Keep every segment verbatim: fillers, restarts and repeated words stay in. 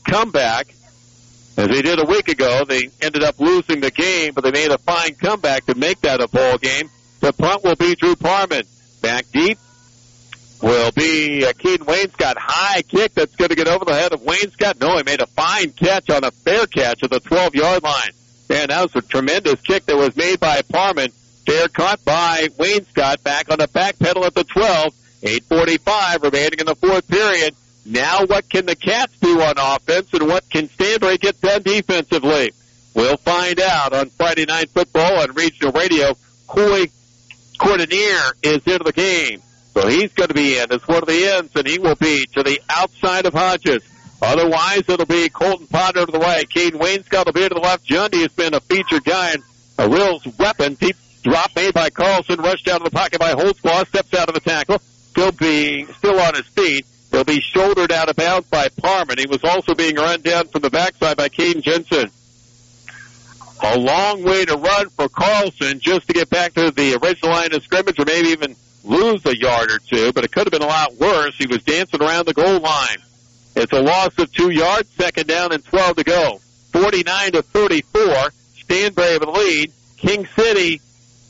comeback, as they did a week ago. They ended up losing the game, but they made a fine comeback to make that a ball game. The punt will be Drew Parman. Back deep will be uh, Keaton Wainscott. High kick that's going to get over the head of Wainscott. No, he made a fine catch on a fair catch at the twelve-yard line. And that was a tremendous kick that was made by Parman. Fair caught by Wainscott back on the back pedal at the twelve. eight forty-five remaining in the fourth period. Now what can the Cats do on offense, and what can Stanbury get done defensively? We'll find out on Friday Night Football on Regional Radio. Coy Cordonier is into the game. So he's going to be in as one of the ends, and he will be to the outside of Hodges. Otherwise, it'll be Colton Potter to the right. Caden Wainscott will be to the left. Jundy has been a featured guy and a real weapon. Deep drop made by Carlson, rushed out of the pocket by Holtzclaw, steps out of the tackle, still being still on his feet. He'll be shouldered out of bounds by Parman. He was also being run down from the backside by Caden Jensen. A long way to run for Carlson just to get back to the original line of scrimmage, or maybe even lose a yard or two, but it could have been a lot worse. He was dancing around the goal line. It's a loss of two yards, second down and twelve to go. forty-nine to thirty-four, Stanbury with the lead. King City,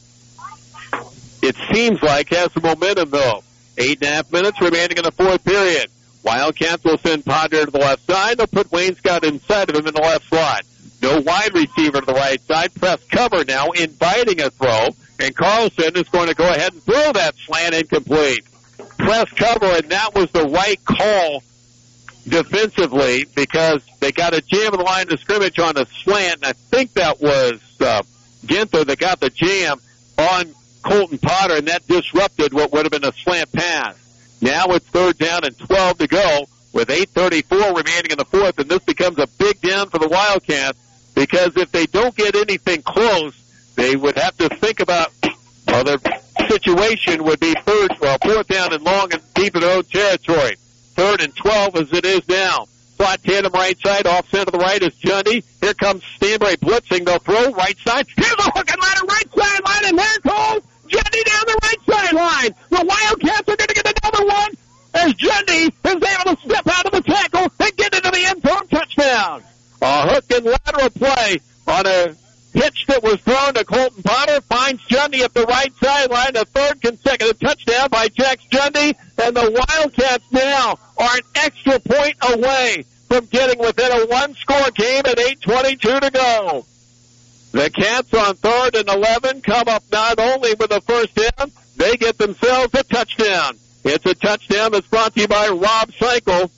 it seems like, has some momentum, though. Eight and a half minutes remaining in the fourth period. Wildcats will send Ponder to the left side. They'll put Wainscott inside of him in the left slot. No wide receiver to the right side. Press cover now, inviting a throw. And Carlson is going to go ahead and throw that slant incomplete. Press cover, and that was the right call defensively, because they got a jam of the line of scrimmage on a slant, and I think that was uh, Ginther that got the jam on Colton Potter, and that disrupted what would have been a slant pass. Now it's third down and twelve to go with eight thirty-four remaining in the fourth, and this becomes a big down for the Wildcats, because if they don't get anything close, they would have to think about, well, their situation would be third, well, fourth down and long and deep in their own territory. Third and twelve as it is now. Slot tandem right side, off center to the right is Jundy. Here comes Stanbury blitzing. They'll throw right side. Here's a hook and ladder right sideline, and there goes Jundy down the right sideline. The Wildcats are going to get another one as Jundy is able to step out of the tackle and get into the end zone. Touchdown. A hook and lateral play on a pitch that was thrown to Colton Potter finds Jundy at the right sideline. A third consecutive touchdown by Jax Jundy, and the Wildcats now are an extra point away from getting within a one-score game at eight twenty-two to go. The Cats on third and eleven come up not only with a first down, they get themselves a touchdown. It's a touchdown that's brought to you by Rob Cycle.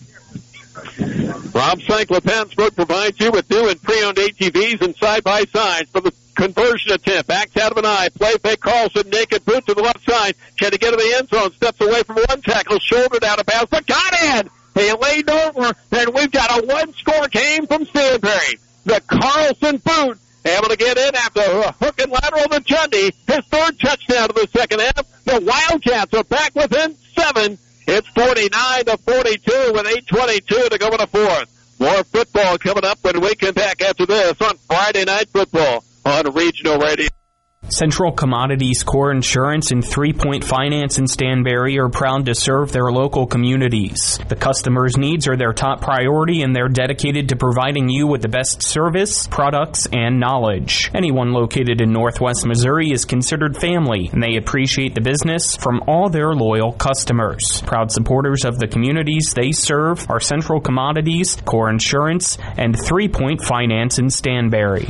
Rob Cycle of Pennsburg provides you with new and pre-owned A T Vs and side-by-sides for the conversion attempt. Backs out of an eye. Play fake Carlson. Naked boot to the left side. Can he get to the end zone? Steps away from one tackle. Shouldered out of bounds. But got in. He laid over. And we've got a one-score game from Stanbury. The Carlson boot able to get in after a hook and lateral to Jundy. His third touchdown of the second half. The Wildcats are back within seven. It's forty-nine to forty-two with eight twenty-two to go in the fourth. More football coming up when we come back after this on Friday Night Football on Regional Radio. Central Commodities Core Insurance and Three Point Finance in Stanbury are proud to serve their local communities. The customers' needs are their top priority, and they're dedicated to providing you with the best service, products, and knowledge. Anyone located in Northwest Missouri is considered family, and they appreciate the business from all their loyal customers. Proud supporters of the communities they serve are Central Commodities, Core Insurance, and Three Point Finance in Stanbury.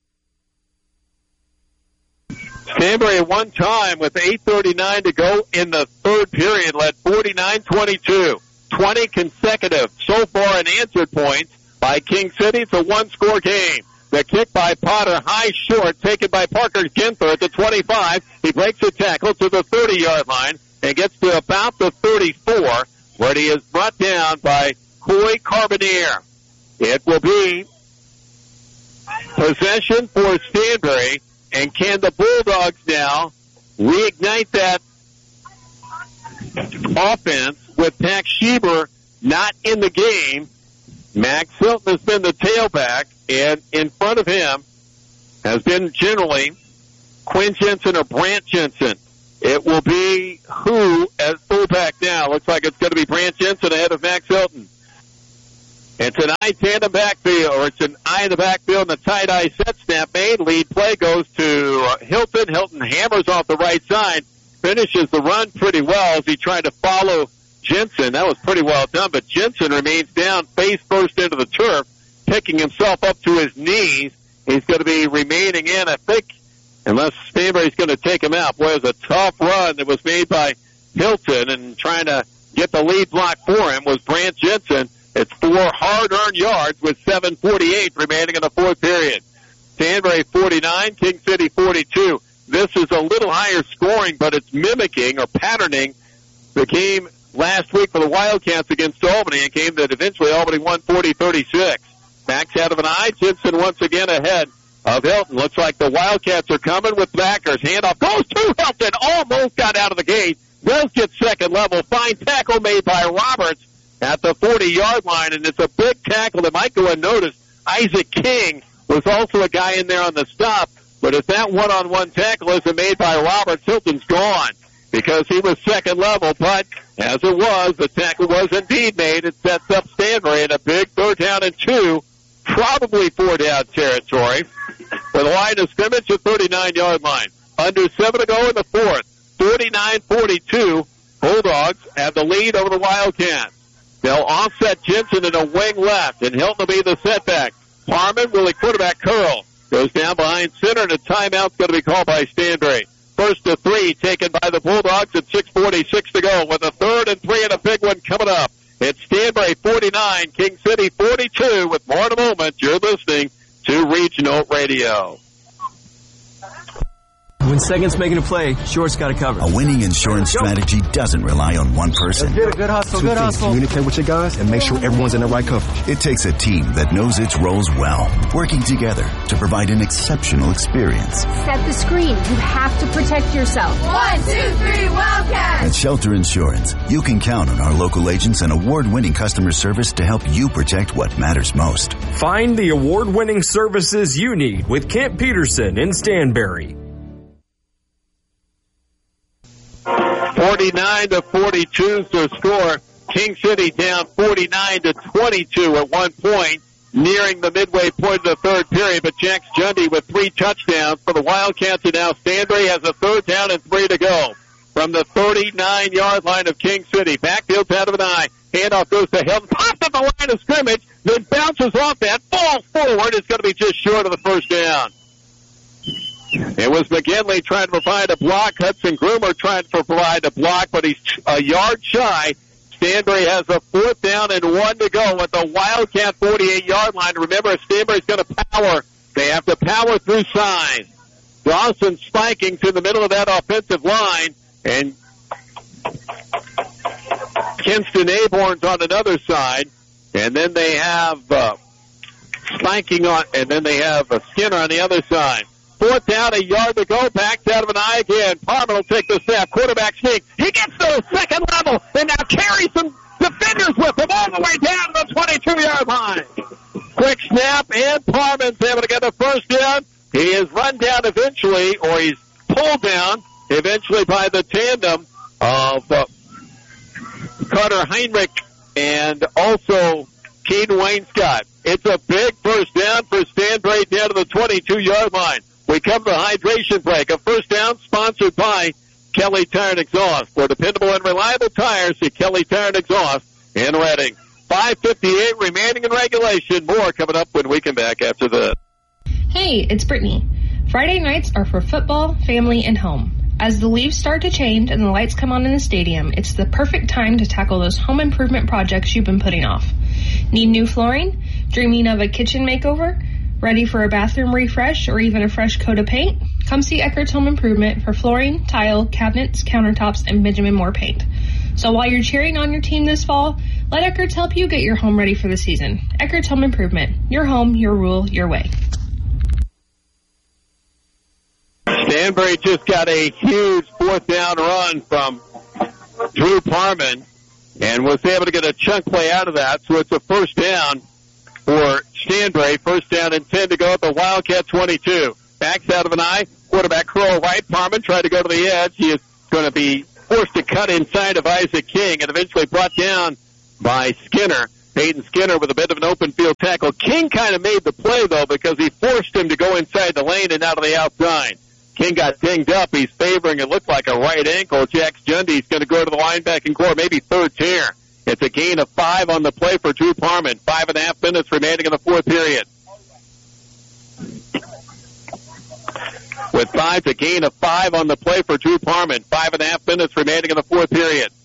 Stanbury at one time with eight thirty-nine to go in the third period led forty-nine twenty-two. twenty consecutive so far unanswered points by King City. It's a one-score game. The kick by Potter, high short, taken by Parker Ginther at the twenty-five. He breaks the tackle to the thirty-yard line and gets to about the thirty-four, where he is brought down by Coy Carbonier. It will be possession for Stanbury. And can the Bulldogs now reignite that offense with Max Schieber not in the game? Max Hilton has been the tailback, and in front of him has been generally Quinn Jensen or Brant Jensen. It will be who as fullback now? Looks like it's going to be Brant Jensen ahead of Max Hilton. It's an I tandem backfield, or it's an I in the backfield, and the tight eye set snap made. Lead play goes to uh, Hilton. Hilton hammers off the right side, finishes the run pretty well as he tried to follow Jensen. That was pretty well done, but Jensen remains down face first into the turf, picking himself up to his knees. He's going to be remaining in, I think, unless Stanbury's going to take him out. Boy, it was a tough run that was made by Hilton, and trying to get the lead block for him was Brant Jensen. It's four hard-earned yards with seven forty-eight remaining in the fourth period. Stanbury forty-nine, King City forty-two. This is a little higher scoring, but it's mimicking or patterning the game last week for the Wildcats against Albany, a game that eventually Albany won forty thirty-six. Backs out of an eye. Jensen once again ahead of Hilton. Looks like the Wildcats are coming with backers. Handoff goes to Hilton. Almost got out of the gate. Does get second level. Fine tackle made by Roberts at the forty-yard line, and it's a big tackle that might go unnoticed. Isaac King was also a guy in there on the stop, but if that one-on-one tackle isn't made by Roberts, Hilton's gone because he was second level. But as it was, the tackle was indeed made. It sets up Stanbury in a big third down and two, probably four down territory, with a line of scrimmage at thirty-nine-yard line. Under seven to go in the fourth. forty-nine forty-two, Bulldogs have the lead over the Wildcats. They'll offset Jensen in a wing left, and Hilton will be the setback. Parman will a quarterback curl. Goes down behind center, and a timeout's going to be called by Stanbury. First to three taken by the Bulldogs at six forty-six to go, with a third and three and a big one coming up. It's Stanbury forty-nine, King City forty-two. With more in a moment, you're listening to Regional Radio. When Second's making a play, Short's got it covered. A winning insurance strategy doesn't rely on one person. Let's get it. Good hustle, Two good things. hustle. Communicate with your guys and make sure everyone's in the right coverage. It takes a team that knows its roles well, working together to provide an exceptional experience. Set the screen. You have to protect yourself. One, two, three, Wildcats! At Shelter Insurance, you can count on our local agents and award-winning customer service to help you protect what matters most. Find the award-winning services you need with Kent Peterson in Stanbury. forty-nine to forty-two is the score. King City down forty-nine to twenty-two at one point, nearing the midway point of the third period. But Jax Jundy with three touchdowns for the Wildcats, and now Stanbury has a third down and three to go from the thirty-nine-yard line of King City. Backfield's out of an eye. Handoff goes to Hilton. Popped at the line of scrimmage, then bounces off that, falls forward. It's going to be just short of the first down. It was McGinley trying to provide a block. Hudson Groomer trying to provide a block, but he's a yard shy. Stanbury has a fourth down and one to go at the Wildcat forty-eight-yard line. Remember, if Stanbury's going to power, they have to power through size. Dawson spiking to the middle of that offensive line, and Kinston Aborn's on another side. And then they have uh, spiking on, and then they have uh, Skinner on the other side. Fourth down, a yard to go. Backs out of an eye again. Parman will take the snap. Quarterback sneak. He gets to the second level and now carries some defenders with him all the way down to the twenty-two-yard line. Quick snap, and Parman's able to get the first down. He is run down eventually, or he's pulled down eventually by the tandem of uh, Carter Heinrich and also Keaton Wainscott. It's a big first down for Stanbury down to the twenty-two-yard line. We come to a hydration break. A first down sponsored by Kelly Tire and Exhaust. For dependable and reliable tires, see Kelly Tire and Exhaust in Reading. five fifty-eight remaining in regulation. More coming up when we come back after this. Hey, it's Brittany. Friday nights are for football, family, and home. As the leaves start to change and the lights come on in the stadium, it's the perfect time to tackle those home improvement projects you've been putting off. Need new flooring? Dreaming of a kitchen makeover? Ready for a bathroom refresh or even a fresh coat of paint? Come see Eckert's Home Improvement for flooring, tile, cabinets, countertops, and Benjamin Moore paint. So while you're cheering on your team this fall, let Eckert's help you get your home ready for the season. Eckert's Home Improvement. Your home, your rule, your way. Stanbury just got a huge fourth down run from Drew Parman and was able to get a chunk play out of that. So it's a first down for Stanbury. First down and ten to go at the Wildcat twenty-two. Backs out of an eye. Quarterback curl right. Parman tried to go to the edge. He is going to be forced to cut inside of Isaac King and eventually brought down by Skinner. Peyton Skinner with a bit of an open field tackle. King kind of made the play, though, because he forced him to go inside the lane and out of the outside. King got dinged up. He's favoring, it looked like a right ankle. Jax Jundy's going to go to the linebacking core, maybe third tier. It's a gain of five on the play for Drew Parman. Five and a half minutes remaining in the fourth period. With five, it's a gain of five on the play for Drew Parman. Five and a half minutes remaining in the fourth period.